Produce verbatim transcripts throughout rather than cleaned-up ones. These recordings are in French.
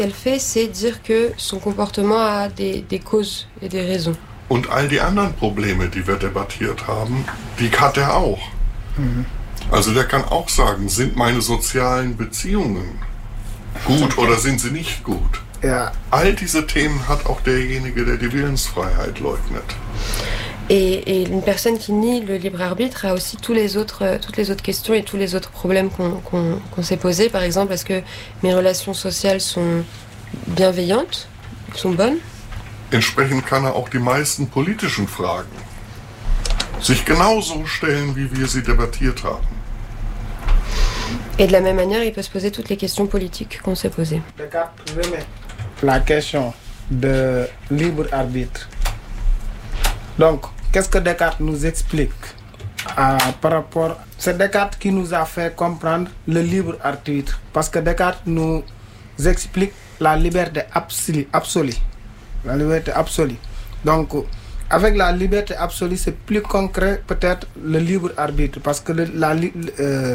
qu'elle fait, c'est dire que son comportement a des, des causes et des raisons. Und all die anderen Probleme, die wir debattiert haben, die hat er auch. Mhm. Also der kann auch sagen, sind meine sozialen Beziehungen gut oder sind sie nicht gut? Ja. All diese Themen hat auch derjenige, der die Willensfreiheit leugnet. Et, et une personne qui nie le libre arbitre a aussi tous les autres, toutes les autres questions et tous les autres problèmes qu'on, qu'on, qu'on s'est posés. Par exemple, est-ce que mes relations sociales sont bienveillantes, sont bonnes? Entsprechend kann er auch die meisten politischen Fragen sich genauso stellen, wie wir sie debattiert haben. Et de la même manière, il peut se poser toutes les questions politiques qu'on s'est posées. Descartes remet la question de libre arbitre. Donc, qu'est-ce que Descartes nous explique euh, par rapport... C'est Descartes qui nous a fait comprendre le libre arbitre. Parce que Descartes nous explique la liberté absolue. absolue. La liberté absolue. Donc, avec la liberté absolue, c'est plus concret peut-être le libre arbitre. Parce que le, la, euh,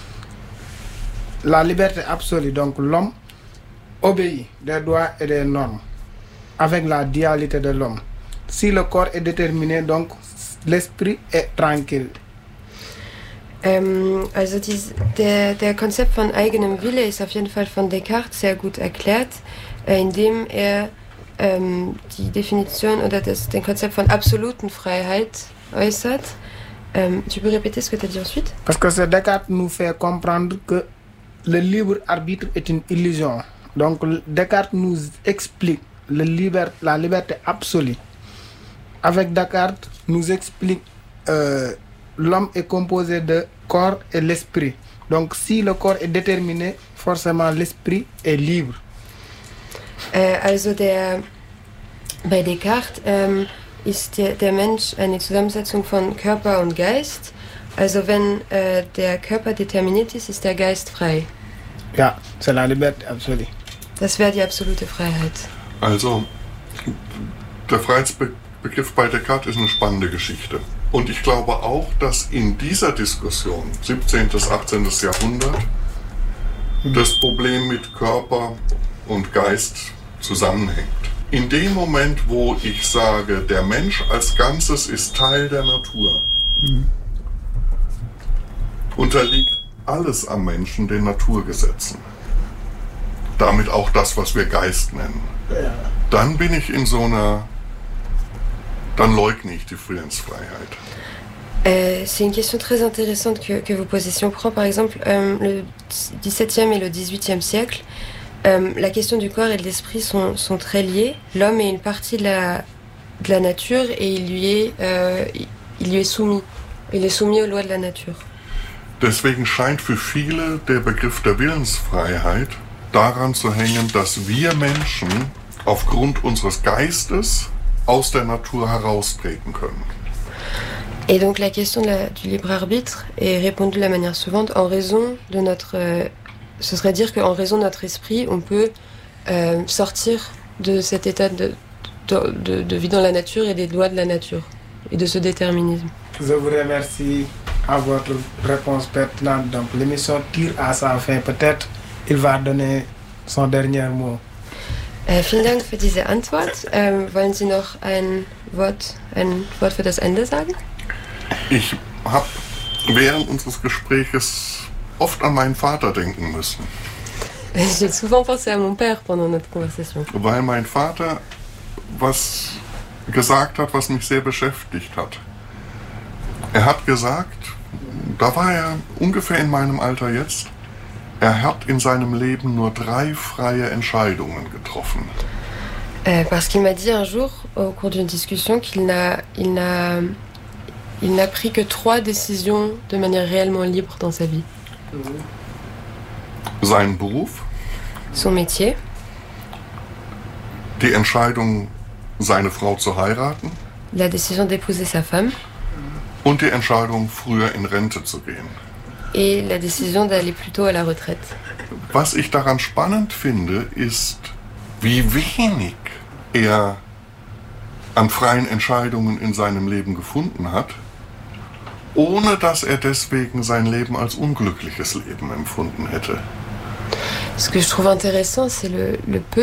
la liberté absolue, donc l'homme obéit des droits et des normes avec la dualité de l'homme. Si le corps est déterminé, donc l'esprit est tranquille. Ähm, also dies, der, der Konzept von eigenem Wille ist auf jeden Fall von Descartes sehr gut erklärt, äh, indem er ähm, die Definition oder das, den Konzept von absoluten Freiheit äußert. Ähm, tu peux répéter ce que tu as dit ensuite? Parce que c'est Descartes nous fait comprendre que le libre arbitre est une illusion. Donc Descartes nous explique le liber, la liberté absolue. Avec Descartes, nous explique euh, l'homme est composé de corps et l'esprit. Donc si le corps est déterminé, forcément l'esprit est libre. Äh, also der, bei Descartes ähm, ist der, der Mensch eine Zusammensetzung von Körper und Geist. Also wenn äh, der Körper determiniert ist, ist der Geist frei. Ja, c'est la liberté absolue. Das wäre die absolute Freiheit. Also der Freiheitsbegriff bei Descartes ist eine spannende Geschichte. Und ich glaube auch, dass in dieser Diskussion, siebzehnten bis achtzehnten Jahrhundert, das Problem mit Körper und Geist zusammenhängt. In dem Moment, wo ich sage, der Mensch als Ganzes ist Teil der Natur, mhm. unterliegt alles am Menschen den Naturgesetzen. Damit auch das, was wir Geist nennen. Ja. Dann bin ich in so einer, dann leugne ich die Friedensfreiheit. Euh, c'est une question très intéressante que, que vous posez. Si on prend par exemple euh, le dix-septième et le dix-huitième siècle, euh, la question du corps et de l'esprit sont, sont très liées. L'homme est une partie de la, de la nature et il lui est, euh, il lui est soumis. Il est soumis aux lois de la nature. Deswegen scheint für viele der Begriff der Willensfreiheit daran zu hängen, dass wir Menschen aufgrund unseres Geistes aus der Natur heraustreten können. Et donc la question de la, du libre arbitre est répondue de la manière suivante: en raison de notre, euh, ce serait dire qu'en raison de notre esprit, on peut euh, sortir de cet état de, de, de, de vie dans la nature et des lois de la nature et de ce déterminisme. Je vous remercie à votre réponse pertinente. Donc l'émission tire à sa fin. Peut-être il va donner son dernier mot. Äh, vielen Dank für diese Antwort. Ähm, wollen Sie noch ein Wort, ein Wort für das Ende sagen? Ich habe während unseres Gespräches oft an meinen Vater denken müssen. J'ai souvent pensé à mon père pendant notre conversation. Weil mein Vater was gesagt hat, was mich sehr beschäftigt hat. Er hat gesagt, da war er ungefähr in meinem Alter jetzt, er hat in seinem Leben nur drei freie Entscheidungen getroffen. Euh, parce qu'il m'a dit un jour, au cours d'une discussion, qu'il n'a, il n'a, il n'a pris que trois décisions de manière réellement libre dans sa vie. Sein Beruf, son métier, die Entscheidung, seine Frau zu heiraten, la décision d'épouser sa femme, und die Entscheidung, früher in Rente zu gehen. Et la décision d'aller plus tôt à la retraite. Was ich daran spannend finde, ist, wie wenig er an freien Entscheidungen in seinem Leben gefunden hat, ohne dass er deswegen sein Leben als unglückliches Leben empfunden hätte. Ce que je trouve intéressant, c'est le, le peu